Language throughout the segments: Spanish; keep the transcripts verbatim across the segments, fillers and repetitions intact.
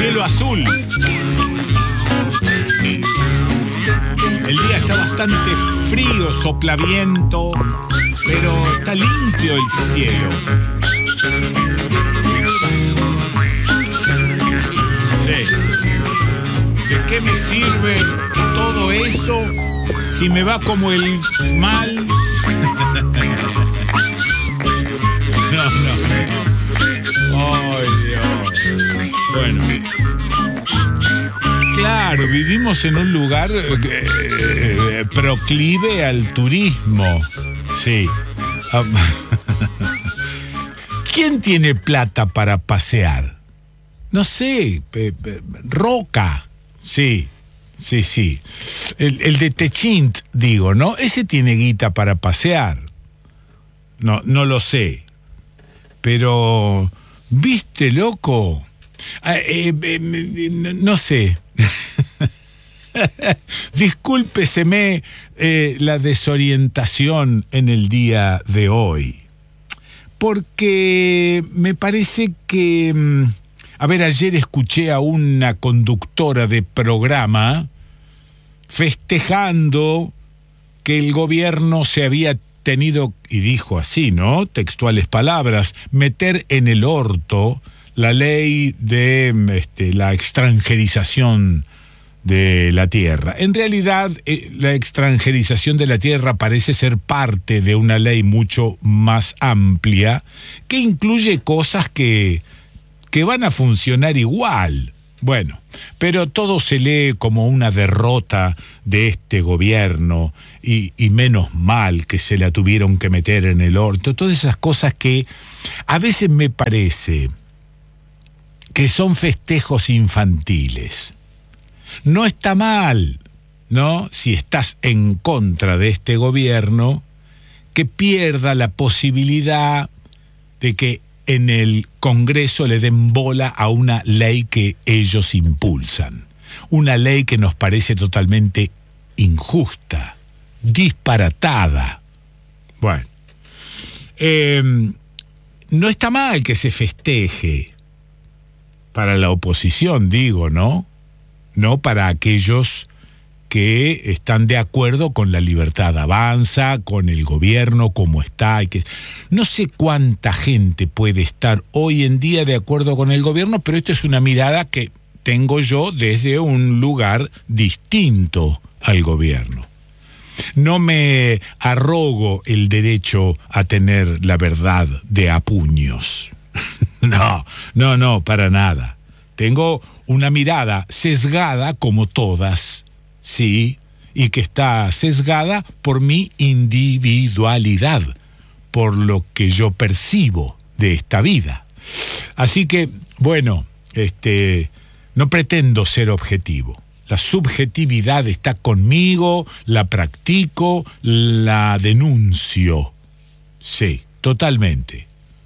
cielo azul. El día está bastante frío, sopla viento, pero está limpio el cielo. Sí. ¿De qué me sirve todo eso si me va como el mal? No, no, no. Ay, Dios. Bueno. Claro, vivimos en un lugar eh, proclive al turismo. Sí. ¿Quién tiene plata para pasear? No sé, eh, eh, Roca. Sí, sí, sí. El, el de Techint, digo, ¿no? Ese tiene guita para pasear. No, no lo sé. Pero, ¿viste, loco? Eh, eh, eh, no sé. Discúlpeseme eh, la desorientación en el día de hoy. Porque me parece que... A ver, ayer escuché a una conductora de programa festejando que el gobierno se había tenido, y dijo así, ¿no? Textuales palabras, meter en el orto la ley de este, la extranjerización de la tierra. En realidad, eh, la extranjerización de la tierra parece ser parte de una ley mucho más amplia que incluye cosas que, que van a funcionar igual. Bueno, pero todo se lee como una derrota de este gobierno y, y menos mal que se la tuvieron que meter en el orto. Todas esas cosas que a veces me parece que son festejos infantiles. No está mal, ¿no? Si estás en contra de este gobierno, que pierda la posibilidad de que en el Congreso le den bola a una ley que ellos impulsan. Una ley que nos parece totalmente injusta, disparatada. Bueno, eh, no está mal que se festeje para la oposición, digo, ¿no? No para aquellos que están de acuerdo con la libertad avanza, con el gobierno como está. Y que... No sé cuánta gente puede estar hoy en día de acuerdo con el gobierno, pero esto es una mirada que tengo yo desde un lugar distinto al gobierno. No me arrogo el derecho a tener la verdad de a puños. No, no, no, para nada. Tengo una mirada sesgada como todas, sí, y que está sesgada por mi individualidad, por lo que yo percibo de esta vida. Así que, bueno, este, no pretendo ser objetivo. La subjetividad está conmigo, la practico, la denuncio. Sí, totalmente.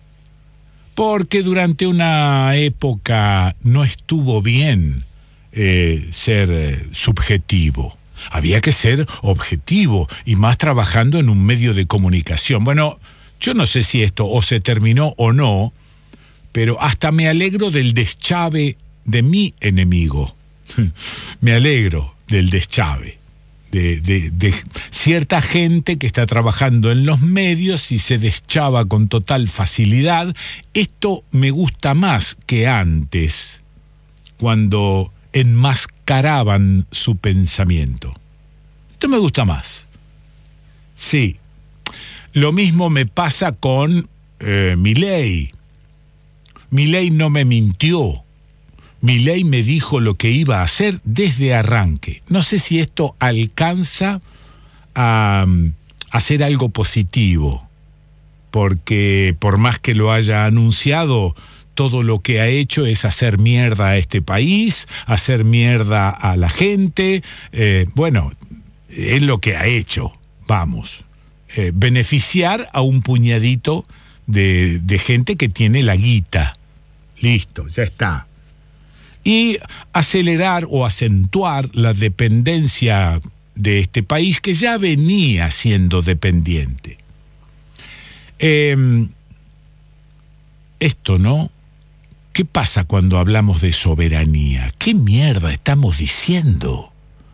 Porque durante una época no estuvo bien eh, ser eh, subjetivo. Había que ser objetivo, y más trabajando en un medio de comunicación. Bueno, yo no sé si esto o se terminó o no, pero hasta me alegro del deschave de mi enemigo. Me alegro del deschave. De, de, de cierta gente que está trabajando en los medios y se deschaba con total facilidad. Esto me gusta más que antes, cuando enmascaraban su pensamiento. Esto me gusta más. Sí. Lo mismo me pasa con eh, Milei. Milei no me mintió. Milei me dijo lo que iba a hacer desde arranque. No sé si esto alcanza a, a hacer algo positivo, porque por más que lo haya anunciado, todo lo que ha hecho es hacer mierda a este país, hacer mierda a la gente. Eh, bueno, es lo que ha hecho, vamos. Eh, beneficiar a un puñadito de, de gente que tiene la guita. Listo, ya está. Y acelerar o acentuar la dependencia de este país que ya venía siendo dependiente. Eh, esto, ¿no? ¿Qué pasa cuando hablamos de soberanía? ¿Qué mierda estamos diciendo?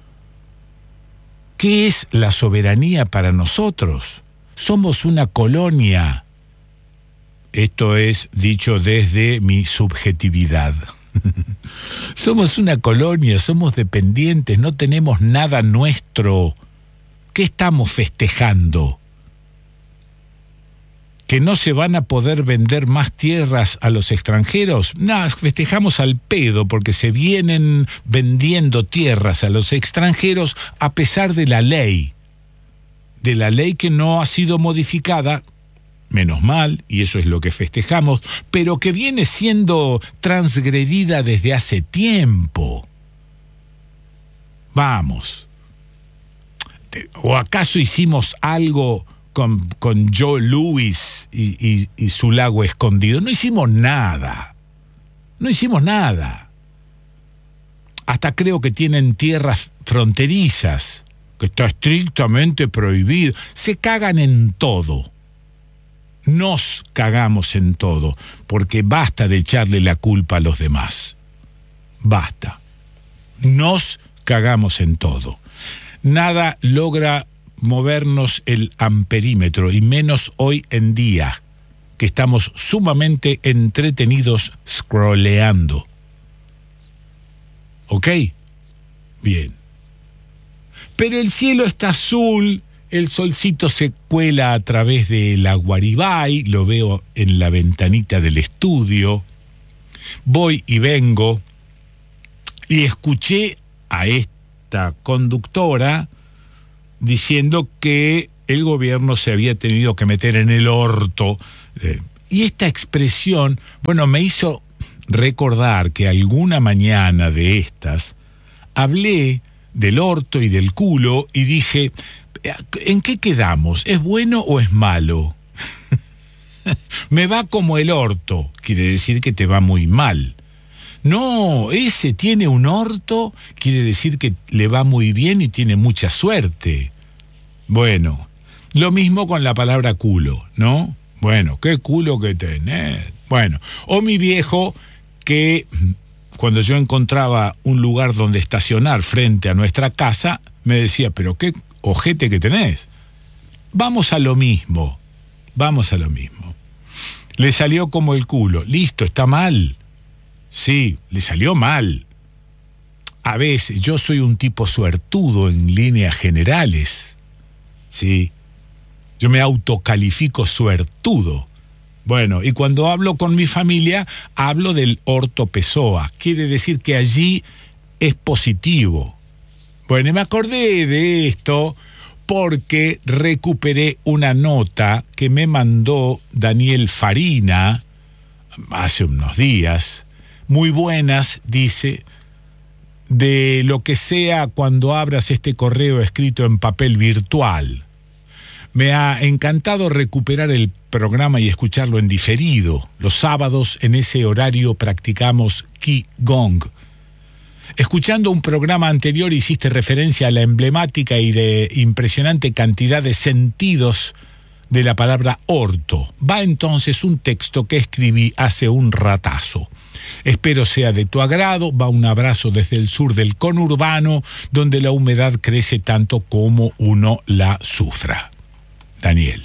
¿Qué es la soberanía para nosotros? Somos una colonia. Esto es dicho desde mi subjetividad. Somos una colonia, somos dependientes, no tenemos nada nuestro. ¿Qué estamos festejando? ¿Que no se van a poder vender más tierras a los extranjeros? No, festejamos al pedo porque se vienen vendiendo tierras a los extranjeros a pesar de la ley. De la ley que no ha sido modificada, menos mal, y eso es lo que festejamos, pero que viene siendo transgredida desde hace tiempo. Vamos. ¿O acaso hicimos algo con, con Joe Louis y, y, y su lago escondido? No hicimos nada. No hicimos nada. Hasta creo que tienen tierras fronterizas, que está estrictamente prohibido. Se cagan en todo. Nos cagamos en todo, porque basta de echarle la culpa a los demás. Basta. Nos cagamos en todo. Nada logra movernos el amperímetro, y menos hoy en día, que estamos sumamente entretenidos scrolleando. ¿Ok? Bien. Pero el cielo está azul, el solcito se cuela a través de la Guaribay, lo veo en la ventanita del estudio, voy y vengo, y escuché a esta conductora diciendo que el gobierno se había tenido que meter en el orto. Y esta expresión, bueno, me hizo recordar que alguna mañana de estas hablé del orto y del culo y dije, ¿en qué quedamos? ¿Es bueno o es malo? Me va como el orto, quiere decir que te va muy mal. No, ese tiene un orto, quiere decir que le va muy bien y tiene mucha suerte. Bueno, lo mismo con la palabra culo, ¿no? Bueno, qué culo que tenés. Bueno, o mi viejo que cuando yo encontraba un lugar donde estacionar frente a nuestra casa, me decía, pero qué ojete que tenés. Vamos a lo mismo, vamos a lo mismo. Le salió como el culo, listo, está mal. Sí, le salió mal. A veces, yo soy un tipo suertudo en líneas generales. Sí, yo me autocalifico suertudo. Bueno, y cuando hablo con mi familia, hablo del orto Pessoa. Quiere decir que allí es positivo. Bueno, y me acordé de esto porque recuperé una nota que me mandó Daniel Farina hace unos días. Muy buenas, dice, de lo que sea cuando abras este correo escrito en papel virtual. Me ha encantado recuperar el programa y escucharlo en diferido. Los sábados en ese horario practicamos Qigong. Escuchando un programa anterior hiciste referencia a la emblemática y de impresionante cantidad de sentidos de la palabra orto. Va entonces un texto que escribí hace un ratazo. Espero sea de tu agrado. Va un abrazo desde el sur del conurbano, donde la humedad crece tanto como uno la sufra. Daniel.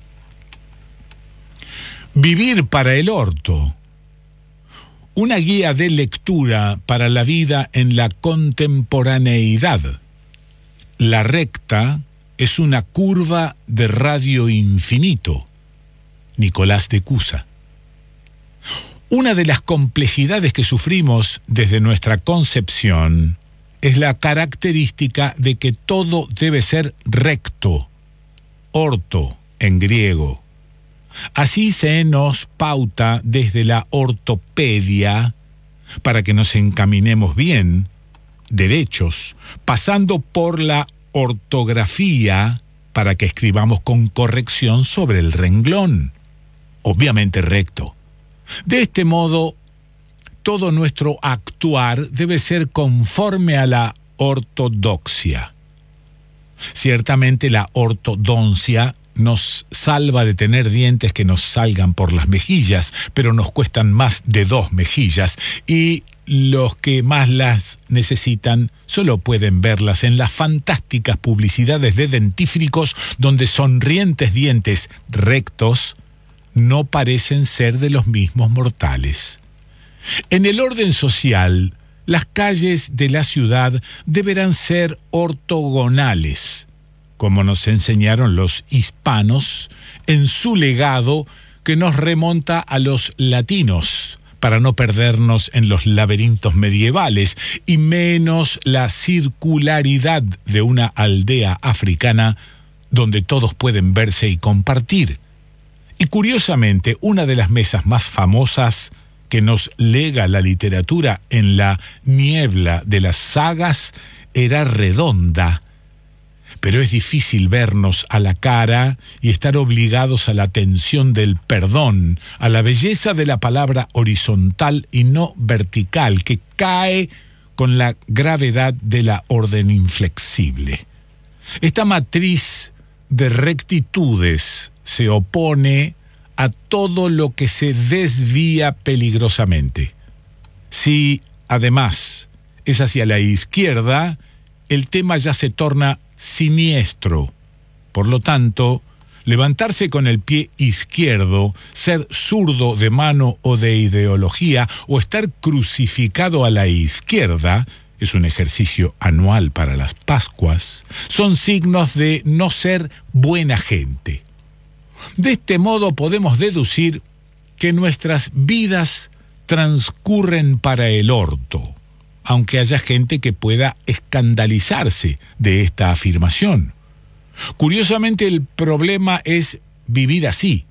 Vivir para el orto. Una guía de lectura para la vida en la contemporaneidad. La recta es una curva de radio infinito. Nicolás de Cusa. Una de las complejidades que sufrimos desde nuestra concepción es la característica de que todo debe ser recto, orto en griego. Así se nos pauta desde la ortopedia para que nos encaminemos bien, derechos, pasando por la ortografía para que escribamos con corrección sobre el renglón, obviamente recto. De este modo, todo nuestro actuar debe ser conforme a la ortodoxia. Ciertamente la ortodoncia nos salva de tener dientes que nos salgan por las mejillas, pero nos cuestan más de dos mejillas, y los que más las necesitan solo pueden verlas en las fantásticas publicidades de dentífricos, donde sonrientes dientes rectos no parecen ser de los mismos mortales. En el orden social, las calles de la ciudad deberán ser ortogonales, como nos enseñaron los hispanos en su legado que nos remonta a los latinos, para no perdernos en los laberintos medievales, y menos la circularidad de una aldea africana donde todos pueden verse y compartir. Y curiosamente, una de las mesas más famosas que nos lega la literatura en la niebla de las sagas era redonda. Pero es difícil vernos a la cara y estar obligados a la tensión del perdón, a la belleza de la palabra horizontal y no vertical, que cae con la gravedad de la orden inflexible. Esta matriz de rectitudes se opone a todo lo que se desvía peligrosamente. Si, además, es hacia la izquierda, el tema ya se torna siniestro. Por lo tanto, levantarse con el pie izquierdo, ser zurdo de mano o de ideología, o estar crucificado a la izquierda, es un ejercicio anual para las Pascuas, son signos de no ser buena gente. De este modo podemos deducir que nuestras vidas transcurren para el orto, aunque haya gente que pueda escandalizarse de esta afirmación. Curiosamente, el problema es vivir así,